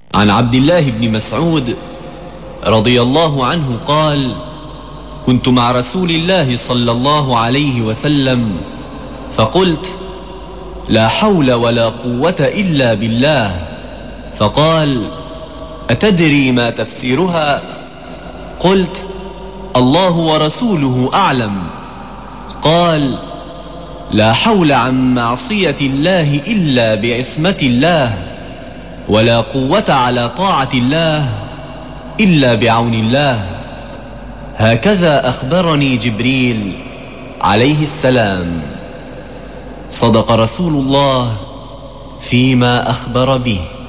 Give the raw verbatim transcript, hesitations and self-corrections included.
عن عبد الله بن مسعود رضي الله عنه قال: كنت مع رسول الله صلى الله عليه وسلم فقلت: لا حول ولا قوة إلا بالله. فقال: أتدري ما تفسيرها؟ قلت: الله ورسوله أعلم. قال: لا حول عن معصية الله إلا بعصمة الله، ولا قوة على طاعة الله إلا بعون الله. هكذا أخبرني جبريل عليه السلام. صدق رسول الله فيما أخبر به.